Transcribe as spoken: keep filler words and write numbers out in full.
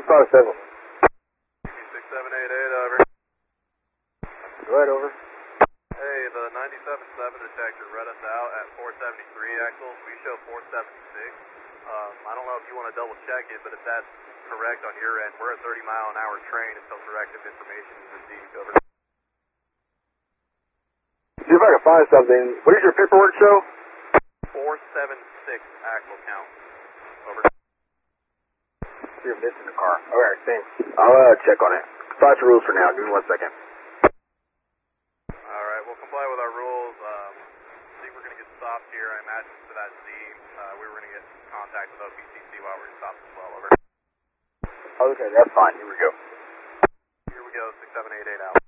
five seven. six seven eight eight, over. Go ahead, over. Hey, the ninety-seven seven detector read us out at four seventy-three axles. We show four seventy-six. Um, I don't know if you want to double check it, but if that's correct on your end, we're a thirty mile an hour train until corrective information is received, over. See if I can find something. What does your paperwork show? four seventy-six axle count, over. You're missing the car. Alright, thanks. I'll uh, check on it. Flash your rules for now. Give me one second. Alright, we'll comply with our rules. Um, I think we're going to get stopped here, I imagine, for that Z. Uh, we were going to get in contact with O P C C while we were stopped as well, over. Okay, that's fine. Here we go. Here we go, six seven eight eight out.